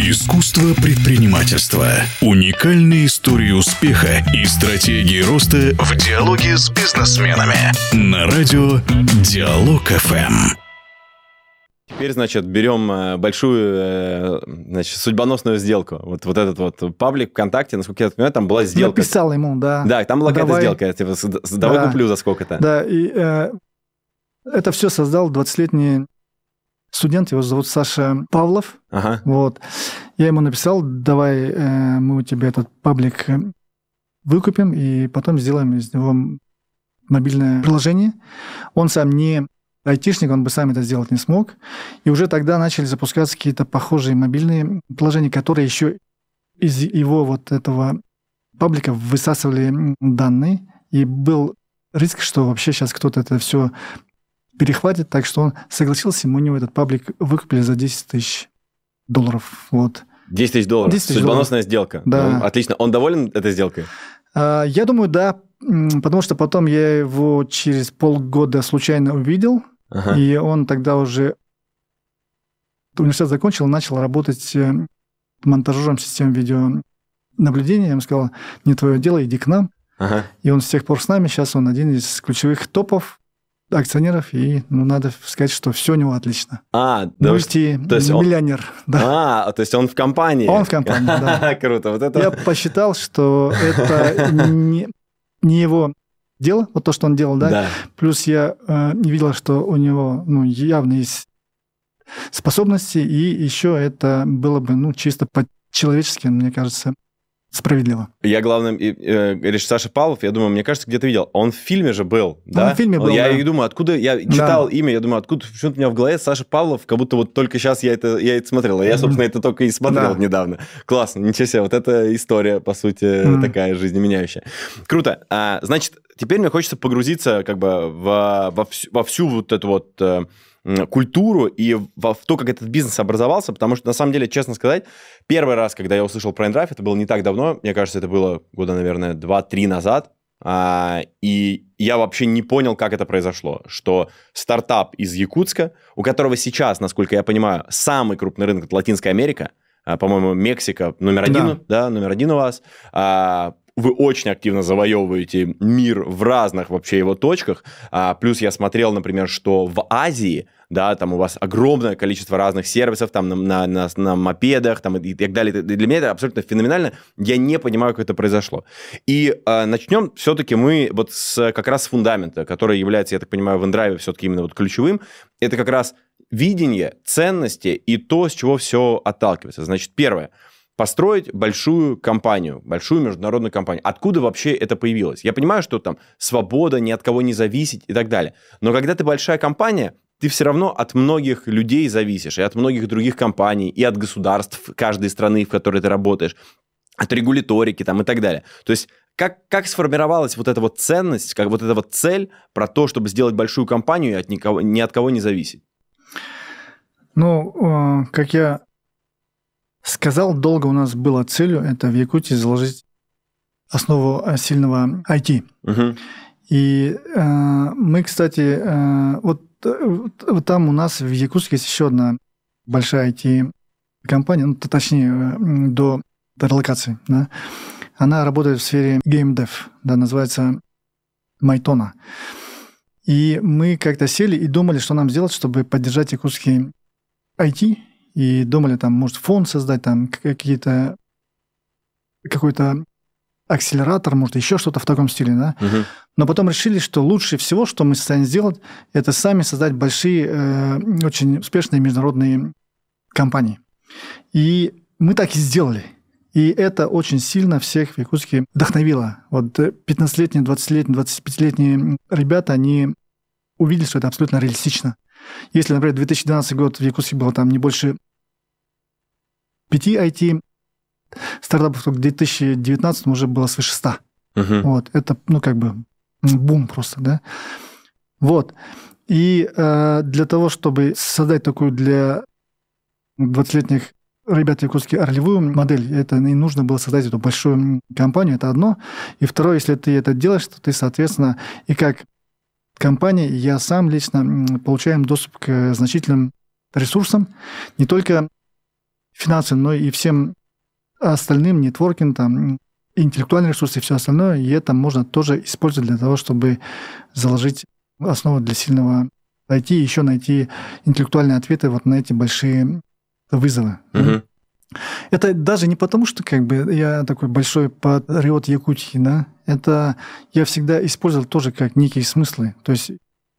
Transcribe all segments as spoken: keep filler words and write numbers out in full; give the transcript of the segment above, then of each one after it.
Искусство предпринимательства. Уникальные истории успеха и стратегии роста в диалоге с бизнесменами. На радио Диалог эф эм. Теперь, значит, берем большую, значит, судьбоносную сделку. Вот, вот этот вот паблик ВКонтакте, насколько я понимаю, там была сделка. Я писал ему, да. Да, там была какая-то сделка, типа, давай да. куплю за сколько-то. Да, и э, это все создал двадцатилетний студент, его зовут Саша Павлов. Ага. Вот. Я ему написал, давай э, мы у тебя этот паблик выкупим, и потом сделаем из него мобильное приложение. Он сам не айтишник, он бы сам это сделать не смог. И уже тогда начали запускаться какие-то похожие мобильные приложения, которые еще из его вот этого паблика высасывали данные. И был риск, что вообще сейчас кто-то это все перехватит. Так что он согласился, мы у него этот паблик выкупили за десять тысяч долларов. Вот. десять тысяч долларов. десять тысяч Судьбоносная долларов. сделка. Да. Ну, отлично. Он доволен этой сделкой? А, я думаю, да. Потому что потом я его через полгода случайно увидел. Ага. И он тогда уже университет закончил, начал работать монтажером систем видеонаблюдения. Я ему сказал, не твое дело, иди к нам. Ага. И он с тех пор с нами. Сейчас он один из ключевых топов акционеров. И ну, надо сказать, что все у него отлично. А, да. Мультимиллионер. Он... Да. А, то есть он в компании. Он в компании, да. Круто. Вот это... Я посчитал, что это не, не его... дело, вот то, что он делал, да. да. Плюс я э, видел, что у него ну, явно есть способности, и еще это было бы ну, чисто по-человечески, мне кажется, справедливо. Я, главное, э, говоришь, Саша Павлов, я думаю, мне кажется, где-то видел. Он в фильме же был, да? Он в фильме был, Я да. и думаю, откуда... Я читал да. имя, я думаю, откуда... Почему-то у меня в голове Саша Павлов, как будто вот только сейчас я это, я это смотрел. А я, собственно, это только и смотрел да. недавно. Классно, ничего себе. Вот эта история, по сути, mm. такая жизнеменяющая. Круто. А, значит, теперь мне хочется погрузиться как бы во, во, всю, во всю вот эту вот... Э, культуру и в то, как этот бизнес образовался, потому что, на самом деле, честно сказать, первый раз, когда я услышал про InDrive, это было не так давно, мне кажется, это было года, наверное, два-три назад, и я вообще не понял, как это произошло, что стартап из Якутска, у которого сейчас, насколько я понимаю, самый крупный рынок – это Латинская Америка, по-моему, Мексика номер один, да, да номер один у вас, вы очень активно завоевываете мир в разных вообще его точках. А, плюс я смотрел, например, что в Азии, да, там у вас огромное количество разных сервисов, там на, на, на, на мопедах, там и так далее. Для меня это абсолютно феноменально. Я не понимаю, как это произошло. И а, начнем все-таки мы вот с, как раз с фундамента, который является, я так понимаю, в InDrive все-таки именно вот ключевым. Это как раз видение, ценности и то, с чего все отталкивается. Значит, первое. Построить большую компанию, большую международную компанию. Откуда вообще это появилось? Я понимаю, что там свобода, ни от кого не зависеть и так далее. Но когда ты большая компания, ты все равно от многих людей зависишь, и от многих других компаний, и от государств каждой страны, в которой ты работаешь, от регуляторики там, и так далее. То есть как, как сформировалась вот эта вот ценность, как вот эта вот цель про то, чтобы сделать большую компанию и от никого, ни от кого не зависеть? Ну, как я... сказал, долго у нас было целью это в Якутии заложить основу сильного ай ти. Угу. И э, мы, кстати, э, вот, вот там у нас в Якутске есть еще одна большая ай ти-компания, ну, точнее, до релокации. Да? Она работает в сфере геймдев, да, называется Майтона. И мы как-то сели и думали, что нам сделать, чтобы поддержать якутский ай ти. И думали, там, может, фонд создать, там, какие-то, какой-то акселератор, может, еще что-то в таком стиле, да? Угу. Но потом решили, что лучше всего, что мы станем сделать, это сами создать большие, э, очень успешные международные компании. И мы так и сделали. И это очень сильно всех в Якутске вдохновило. Вот пятнадцатилетние, двадцатилетние, двадцатипятилетние ребята, они увидели, что это абсолютно реалистично. Если, например, две тысячи двенадцатый год в Якутске было там не больше пяти ай ти стартапов, то к две тысячи девятнадцатому уже было свыше ста. Uh-huh. Вот. Это, ну, как бы бум просто, да? Вот. И э, для того, чтобы создать такую для двадцатилетних ребят в Якутске ролевую модель, это и нужно было создать эту большую компанию, это одно. И второе, если ты это делаешь, то ты, соответственно, и как компания, я сам лично получаем доступ к значительным ресурсам, не только финансовым, но и всем остальным, нетворкинг, там, интеллектуальные ресурсы и все остальное, и это можно тоже использовать для того, чтобы заложить основу для сильного ай ти, еще найти интеллектуальные ответы вот на эти большие вызовы. Угу. Это даже не потому, что как бы я такой большой патриот Якутии, да, это я всегда использовал тоже как некие смыслы. То есть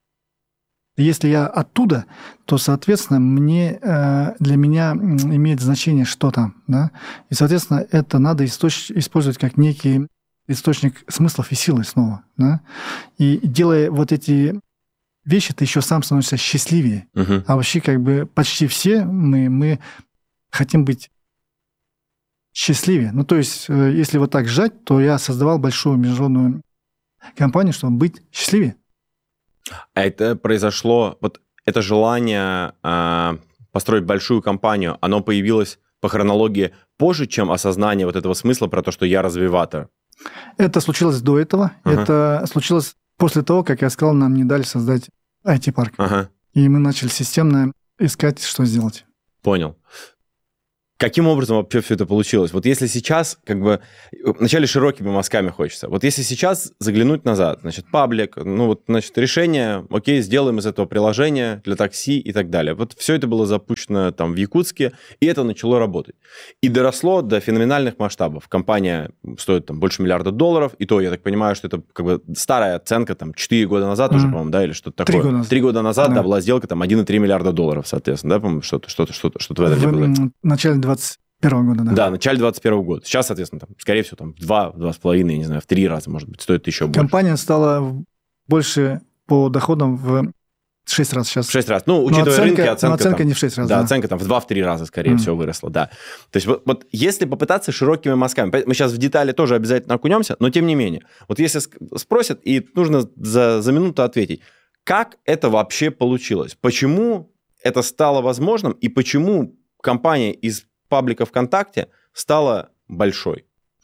если я оттуда, то, соответственно, мне, для меня имеет значение что там, да, и, соответственно, это надо источ... использовать как некий источник смыслов и силы снова, да, и делая вот эти вещи, ты еще сам становишься счастливее, uh-huh. а вообще как бы почти все мы, мы хотим быть счастливее. Ну, то есть, если вот так сжать, то я создавал большую международную компанию, чтобы быть счастливее. А это произошло, вот это желание э, построить большую компанию, оно появилось по хронологии позже, чем осознание вот этого смысла про то, что я развиватор? Это случилось до этого. Uh-huh. Это случилось после того, как я сказал, нам не дали создать ай ти-парк. Uh-huh. И мы начали системно искать, что сделать. Понял. Каким образом вообще все это получилось? Вот если сейчас, как бы, вначале широкими мазками хочется. Вот если сейчас заглянуть назад, значит, паблик, ну вот, значит, решение, окей, сделаем из этого приложение для такси и так далее. Вот все это было запущено там в Якутске, и это начало работать. И доросло до феноменальных масштабов. Компания стоит там больше миллиарда долларов, и то, я так понимаю, что это как бы старая оценка, там, четыре года назад mm-hmm. уже, по-моему, да, или что-то такое. Три года назад. Три года назад, да. да, была сделка там один и три миллиарда долларов, соответственно, да, по-моему, что-то, что-то, что-то, что-то в этом в, было. В начале двадцать первого года, да. Да, в начале двадцать первого года. Сейчас, соответственно, там, скорее всего, там, в два, в два с половиной, не знаю, в три раза, может быть, стоит еще больше. Компания стала больше по доходам в шесть раз сейчас. В шесть раз. Ну, учитывая оценка, рынки, оценка... оценка там, не в шесть раз, да. да. Оценка там в два-три раза, скорее mm. всего, выросла, да. То есть вот, вот если попытаться широкими мазками, мы сейчас в детали тоже обязательно окунемся, но тем не менее, вот если спросят, и нужно за, за минуту ответить, как это вообще получилось? Почему это стало возможным, и почему компания из паблика ВКонтакте стала большой?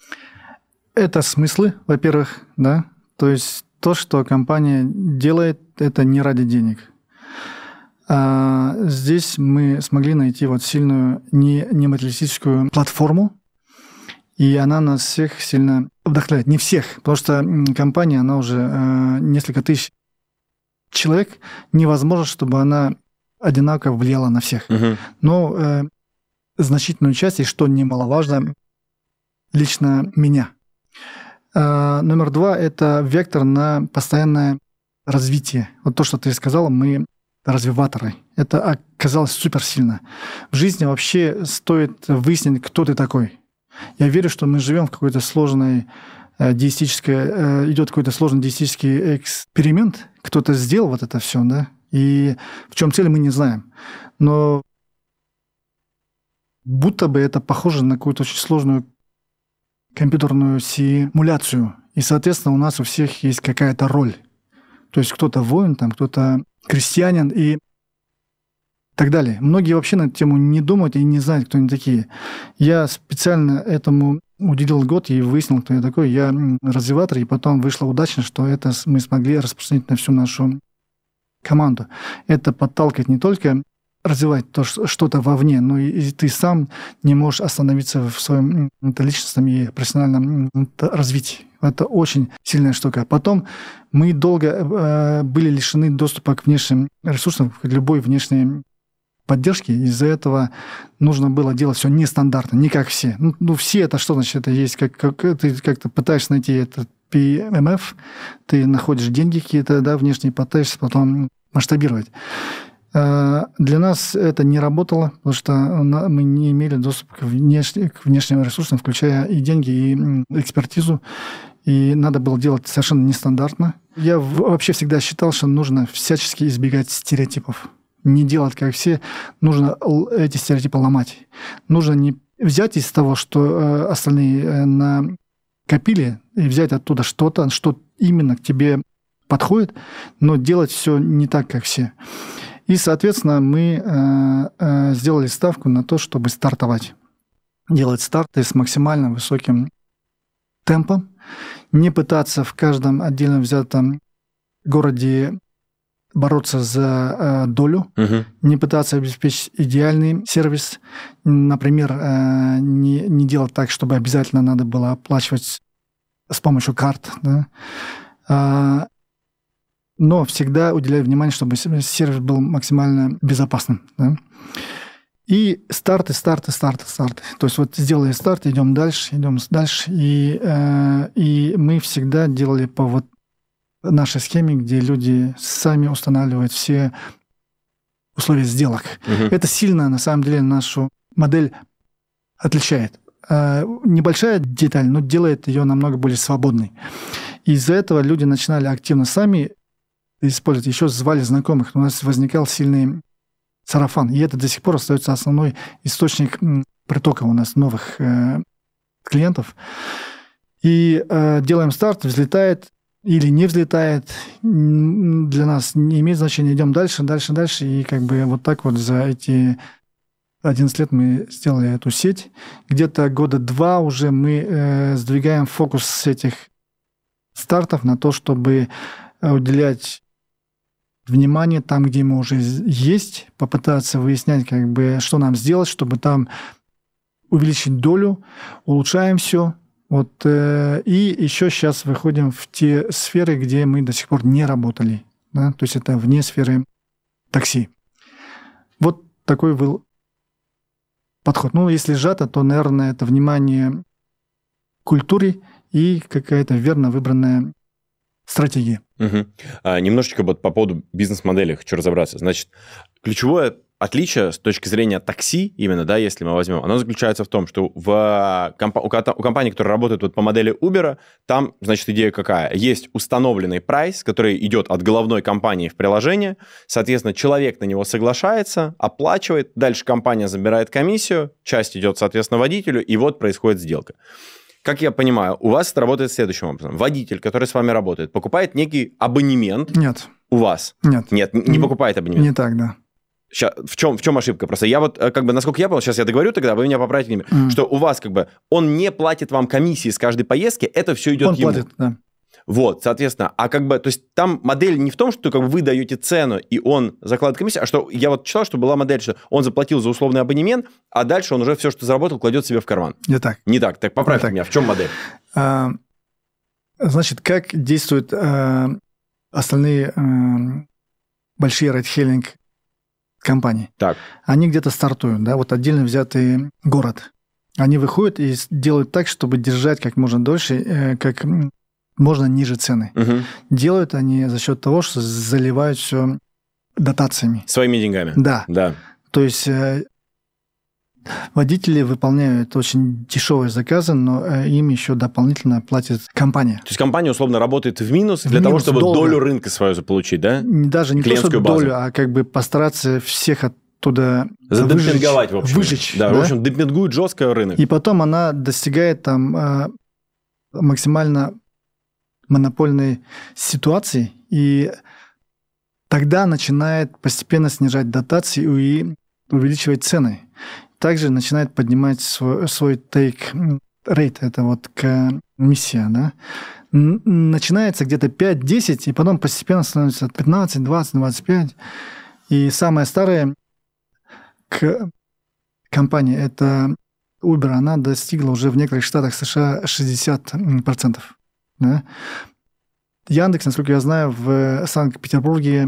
Это смыслы, во-первых, да. То есть то, что компания делает, это не ради денег. А здесь мы смогли найти вот сильную не, не материалистическую платформу, и она нас всех сильно вдохновляет. Не всех, потому что компания, она уже э, несколько тысяч человек, невозможно, чтобы она одинаково влияла на всех. Угу. Но э, значительную часть, и что немаловажно, лично меня. Э, номер два – это вектор на постоянное развитие. Вот то, что ты сказала, мы развиваторы. Это оказалось суперсильно. В жизни вообще стоит выяснить, кто ты такой. Я верю, что мы живем в какой-то сложной деистической, идет какой-то сложный деистический эксперимент. Кто-то сделал вот это все, да, и в чем цель, мы не знаем. Но будто бы это похоже на какую-то очень сложную компьютерную симуляцию. И, соответственно, у нас у всех есть какая-то роль. То есть кто-то воин, там, кто-то крестьянин и так далее. Многие вообще на эту тему не думают и не знают, кто они такие. Я специально этому уделил год и выяснил, кто я такой. Я развиватор, и потом вышло удачно, что это мы смогли распространить на всю нашу команду. Это подталкивает не только развивать то, что-то вовне, но и ты сам не можешь остановиться в своем личностном и профессиональном развитии. Это очень сильная штука. Потом мы долго э, были лишены доступа к внешним ресурсам, к любой внешней поддержки. Из-за этого нужно было делать все нестандартно, не как все. Ну, ну все это что значит? Это есть как, как ты как-то пытаешься найти этот пи эм эф, ты находишь деньги какие-то, да, внешние, пытаешься потом масштабировать. Для нас это не работало, потому что мы не имели доступа к, внешне, к внешним ресурсам, включая и деньги, и экспертизу. И надо было делать совершенно нестандартно. Я вообще всегда считал, что нужно всячески избегать стереотипов. Не делать, как все. Нужно эти стереотипы ломать. Нужно не взять из того, что остальные накопили, и взять оттуда что-то, что именно к тебе подходит, но делать все не так, как все. И, соответственно, мы э, э, сделали ставку на то, чтобы стартовать. Делать старты с максимально высоким темпом. Не пытаться в каждом отдельно взятом городе бороться за э, долю, Угу. не пытаться обеспечить идеальный сервис. Например, э, не, не делать так, чтобы обязательно надо было оплачивать с помощью карт. Да? А, но всегда уделять внимание, чтобы сервис был максимально безопасным. Да? И старты, старты, старты, старты. То есть вот сделали старт, идем дальше, идем дальше. И, э, и мы всегда делали по вот нашей схеме, где люди сами устанавливают все условия сделок. Угу. Это сильно, на самом деле, нашу модель отличает. Э, небольшая деталь, но делает ее намного более свободной. Из-за этого люди начинали активно сами использовать. Еще звали знакомых. У нас возникал сильный сарафан. И это до сих пор остается основной источник притока у нас новых э, клиентов. И э, делаем старт, взлетает или не взлетает, для нас не имеет значения. Идем дальше, дальше, дальше. И как бы вот так вот за эти одиннадцать лет мы сделали эту сеть. Где-то года два уже мы э, сдвигаем фокус с этих стартов на то, чтобы уделять внимание там, где мы уже есть, попытаться выяснять, как бы, что нам сделать, чтобы там увеличить долю, улучшаем все. Вот, э, и еще сейчас выходим в те сферы, где мы до сих пор не работали. Да? То есть это вне сферы такси. Вот такой был подход. Ну, если сжато, то, наверное, это внимание к культуре и какая-то верно выбранная стратегия. Угу. А, немножечко вот по поводу бизнес-модели хочу разобраться. Значит, ключевое отличие с точки зрения такси, именно, да, если мы возьмем, оно заключается в том, что в комп... у компании, которая работает вот по модели Uber, там, значит, идея какая? Есть установленный прайс, который идет от головной компании в приложение, соответственно, человек на него соглашается, оплачивает, дальше компания забирает комиссию, часть идет, соответственно, водителю, и вот происходит сделка. Как я понимаю, у вас это работает следующим образом. Водитель, который с вами работает, покупает некий абонемент. Нет. У вас. Нет. Нет, не, не покупает абонемент. Не так, да. Сейчас, в чем, в чем ошибка? Просто я вот, как бы, насколько я понял, сейчас я договорю тогда, вы меня поправите, mm. что у вас, как бы, он не платит вам комиссии с каждой поездки, это все идет он ему. Он платит, да. Вот, соответственно, а как бы, то есть там модель не в том, что как бы вы даете цену, и он закладывает комиссию, а что я вот читал, что была модель, что он заплатил за условный абонемент, а дальше он уже все, что заработал, кладет себе в карман. Не так. Не так. Так поправьте так. меня, в чем модель? А, значит, как действуют а, остальные а, большие райдхейлинг компании? Так. Они где-то стартуют, да, вот отдельно взятый город. Они выходят и делают так, чтобы держать как можно дольше, э, как можно ниже цены. Угу. Делают они за счет того, что заливают все дотациями. Своими деньгами. Да. Да. То есть э, водители выполняют очень дешевые заказы, но э, им еще дополнительно платит компания. То есть компания условно работает в минус в для минус, того, чтобы долго. долю рынка свою заполучить, да? Даже не то, чтобы базу. долю, а как бы постараться всех оттуда задемпинговать, в общем. Выжечь. Да, да? в общем, демпингует жестко рынок. И потом она достигает там э, максимально монопольной ситуации, и тогда начинает постепенно снижать дотации и увеличивать цены. Также начинает поднимать свой, свой take rate, это вот комиссия, да. Начинается где-то пять-десять, и потом постепенно становится пятнадцать, двадцать, двадцать пять. И самая старая компания, это Uber, она достигла уже в некоторых штатах США шестьдесят процентов. Да? Яндекс, насколько я знаю, в Санкт-Петербурге,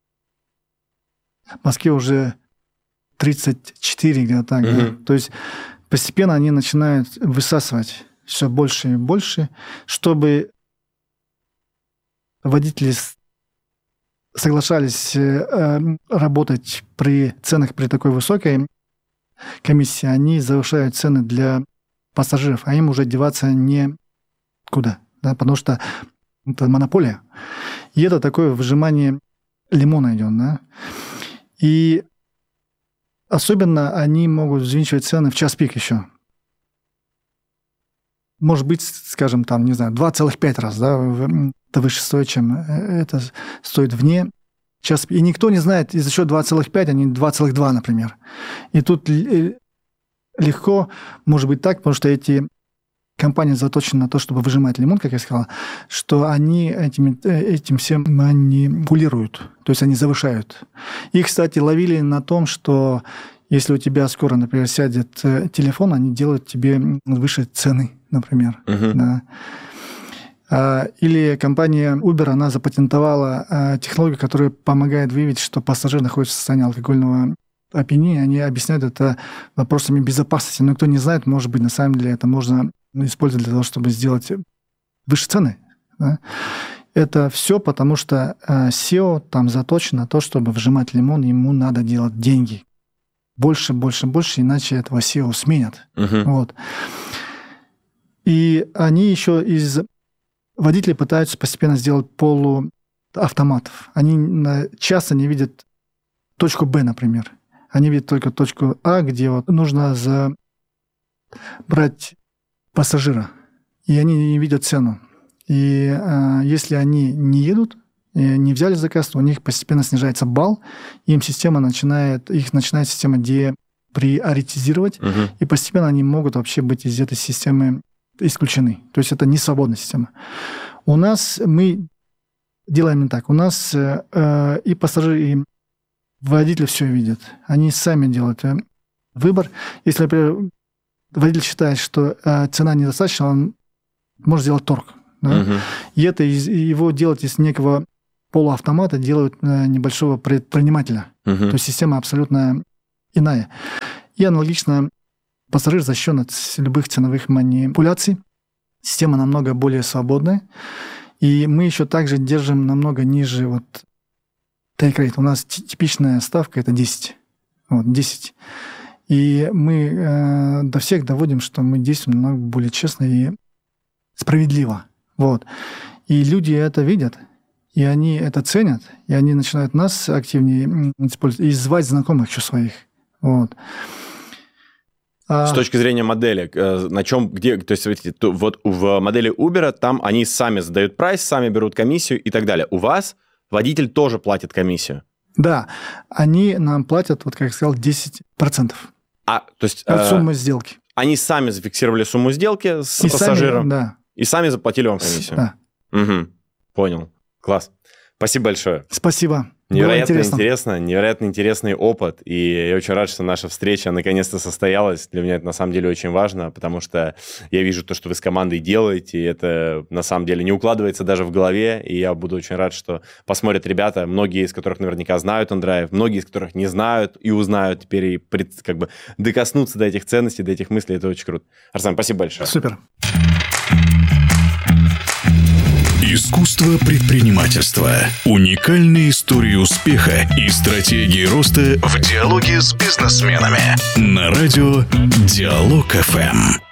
в Москве уже тридцать четыре где-то так. Mm-hmm. Да? То есть постепенно они начинают высасывать все больше и больше, чтобы водители соглашались э, работать при ценах при такой высокой комиссии, они завышают цены для пассажиров, а им уже деваться некуда. Да, потому что это монополия. И это такое выжимание лимона идет. Да? И особенно они могут взвинчивать цены в час пик еще. Может быть, скажем, там, не знаю, два целых пять раз, да, это выше стоит, чем это стоит вне час пик. И никто не знает, из-за счет два целых пять, а не два целых два, например. И тут легко может быть так, потому что эти компания заточена на то, чтобы выжимать лимон, как я сказал, что они этим, этим всем манипулируют, то есть они завышают. И, кстати, ловили на том, что если у тебя скоро, например, сядет телефон, они делают тебе выше цены, например. Uh-huh. Да. Или компания Uber, она запатентовала технологию, которая помогает выявить, что пассажир находится в состоянии алкогольного опьянения. Они объясняют это вопросами безопасности. Но кто не знает, может быть, на самом деле это можно использовать для того, чтобы сделать выше цены. Да? Это все потому, что сео там заточено на то, чтобы вжимать лимон, ему надо делать деньги. Больше, больше, больше, иначе этого сео сменят. Uh-huh. Вот. И они еще из... Водители пытаются постепенно сделать полуавтоматов. Они часто не видят точку Б, например. Они видят только точку А, где вот нужно забрать пассажира. И они не видят цену. И э, если они не едут, не взяли заказ, то у них постепенно снижается балл, им система начинает, их начинает система деприоритизировать, uh-huh. и постепенно они могут вообще быть из этой системы исключены. То есть это не свободная система. У нас мы делаем не так. У нас э, и пассажиры, и водители все видят. Они сами делают э, выбор. Если, например, водитель считает, что э, цена недостаточна, он может сделать торг. Да? Uh-huh. И это из, его делать из некого полуавтомата делают небольшого предпринимателя. Uh-huh. То есть система абсолютно иная. И аналогично пассажир защищен от любых ценовых манипуляций. Система намного более свободная. И мы еще также держим намного ниже вот take rate. У нас типичная ставка – это десять. Вот, десять. И мы э, до всех доводим, что мы действуем намного более честно и справедливо. Вот. И люди это видят. И они это ценят, и они начинают нас активнее использовать, и звать знакомых еще своих. Вот. С точки зрения модели, на чем, где, то есть, смотрите, вот в модели Uber там они сами задают прайс, сами берут комиссию и так далее. У вас водитель тоже платит комиссию? Да, они нам платят, вот как я сказал, десять процентов. А, то есть... От суммы сделки. Они сами зафиксировали сумму сделки с и пассажиром? Сами, да. И сами заплатили вам комиссию? Да. Угу, понял. Класс. Спасибо большое. Спасибо. Невероятно интересно. интересно, невероятно интересный опыт, и я очень рад, что наша встреча наконец-то состоялась. Для меня это на самом деле очень важно, потому что я вижу то, что вы с командой делаете, и это на самом деле не укладывается даже в голове, и я буду очень рад, что посмотрят ребята, многие из которых наверняка знают OnDrive, многие из которых не знают и узнают теперь, и как бы докоснуться до этих ценностей, до этих мыслей, это очень круто. Арсен, спасибо большое. Супер. Искусство предпринимательства. Уникальные истории успеха и стратегии роста в диалоге с бизнесменами. На радио Диалог эф эм.